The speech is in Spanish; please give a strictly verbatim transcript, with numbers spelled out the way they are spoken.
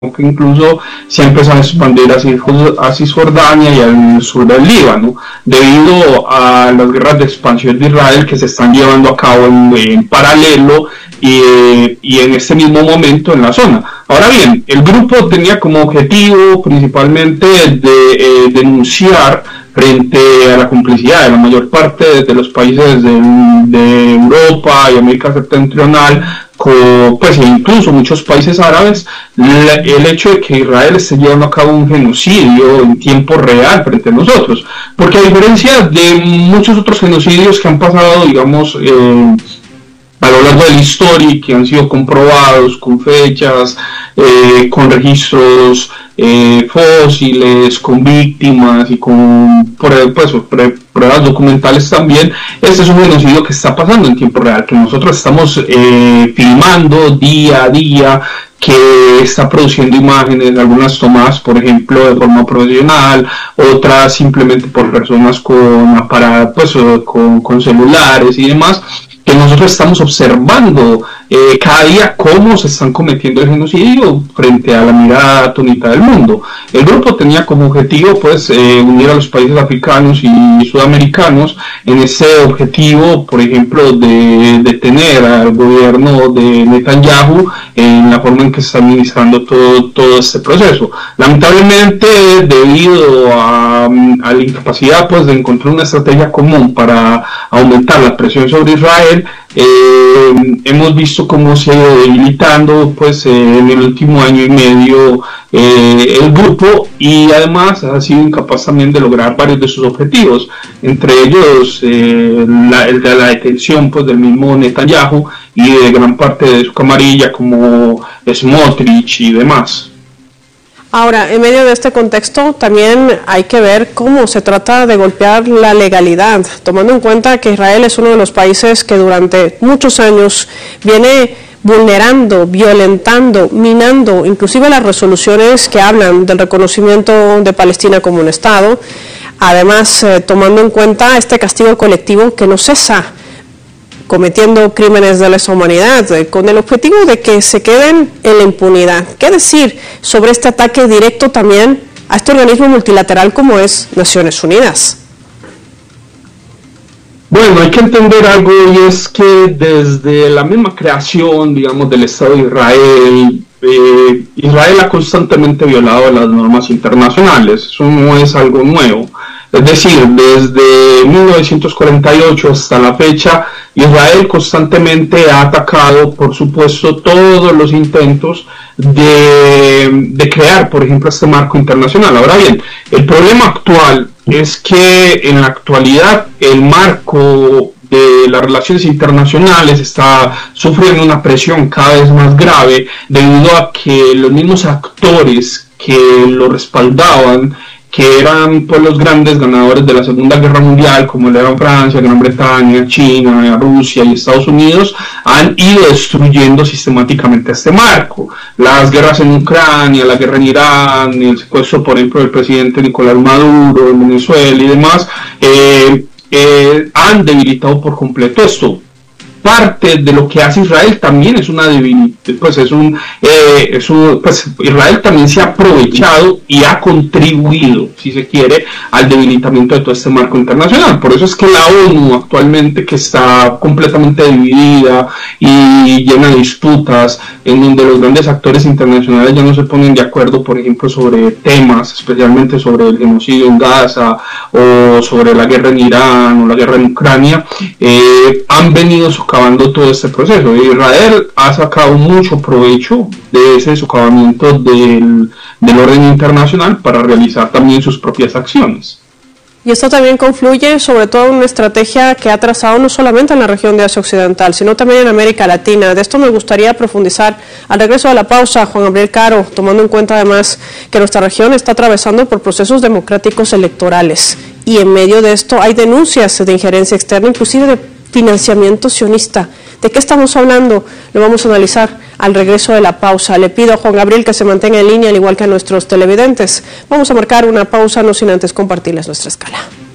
que incluso se ha empezado a expandir a Cisjordania y al sur del Líbano, debido a las guerras de expansión de Israel que se están llevando a cabo en, en paralelo y, y en este mismo momento en la zona. Ahora bien, el grupo tenía como objetivo principalmente de eh, denunciar frente a la complicidad de la mayor parte de los países de, de Europa y América Septentrional, con, pues incluso muchos países árabes, la, el hecho de que Israel esté llevando a cabo un genocidio en tiempo real frente a nosotros, porque a diferencia de muchos otros genocidios que han pasado, digamos, eh, a lo largo de la historia y que han sido comprobados con fechas, eh, con registros eh, fósiles, con víctimas y con pues, pruebas documentales también, este es un genocidio que está pasando en tiempo real, que nosotros estamos eh, filmando día a día, que está produciendo imágenes, algunas tomadas, por ejemplo, de forma profesional, otras simplemente por personas con aparatos, pues, con, con celulares y demás, que nosotros estamos observando eh, cada día cómo se están cometiendo el genocidio frente a la mirada atónita del mundo. El grupo tenía como objetivo pues eh, unir a los países africanos y sudamericanos en ese objetivo, por ejemplo, de detener al gobierno de Netanyahu en la forma en que se está administrando todo, todo este proceso. Lamentablemente, debido a, a la incapacidad pues de encontrar una estrategia común para aumentar la presión sobre Israel, Eh, hemos visto cómo se ha ido debilitando pues eh, en el último año y medio eh, el grupo, y además ha sido incapaz también de lograr varios de sus objetivos, entre ellos eh, la, el de la detención pues del mismo Netanyahu y de gran parte de su camarilla como Smotrich y demás. Ahora, en medio de este contexto, también hay que ver cómo se trata de golpear la legalidad, tomando en cuenta que Israel es uno de los países que durante muchos años viene vulnerando, violentando, minando, inclusive las resoluciones que hablan del reconocimiento de Palestina como un Estado, además eh, tomando en cuenta este castigo colectivo que no cesa, cometiendo crímenes de lesa humanidad, eh, con el objetivo de que se queden en la impunidad. ¿Qué decir sobre este ataque directo también a este organismo multilateral como es Naciones Unidas? Bueno, hay que entender algo, y es que desde la misma creación, digamos, del Estado de Israel, eh, Israel ha constantemente violado las normas internacionales. Eso no es algo nuevo. Es decir, desde mil novecientos cuarenta y ocho hasta la fecha, Israel constantemente ha atacado, por supuesto, todos los intentos de, de crear, por ejemplo, este marco internacional. Ahora bien, el problema actual es que en la actualidad el marco de las relaciones internacionales está sufriendo una presión cada vez más grave debido a que los mismos actores que lo respaldaban, que eran pues los grandes ganadores de la Segunda Guerra Mundial, como lo eran Francia, Gran Bretaña, China, Rusia y Estados Unidos, han ido destruyendo sistemáticamente este marco. Las guerras en Ucrania, la guerra en Irán, el secuestro, por ejemplo, del presidente Nicolás Maduro en Venezuela y demás, eh, eh, han debilitado por completo esto. Parte de lo que hace Israel también es una debilidad, pues es un, eh, es un pues Israel también se ha aprovechado y ha contribuido, si se quiere, al debilitamiento de todo este marco internacional. Por eso es que la ONU actualmente, que está completamente dividida y llena de disputas, en donde los grandes actores internacionales ya no se ponen de acuerdo, por ejemplo, sobre temas, especialmente sobre el genocidio en Gaza o sobre la guerra en Irán o la guerra en Ucrania, eh, han venido socavando todo este proceso. Israel ha sacado mucho provecho de ese socavamiento del, del orden internacional para realizar también sus propias acciones. Y esto también confluye sobre todo en una estrategia que ha trazado no solamente en la región de Asia Occidental, sino también en América Latina. De esto me gustaría profundizar al regreso de la pausa, Juan Gabriel Caro, tomando en cuenta además que nuestra región está atravesando por procesos democráticos electorales. Y en medio de esto hay denuncias de injerencia externa, inclusive de financiamiento sionista. ¿De qué estamos hablando? Lo vamos a analizar al regreso de la pausa. Le pido a Juan Gabriel que se mantenga en línea, al igual que a nuestros televidentes. Vamos a marcar una pausa, no sin antes compartirles nuestra escala.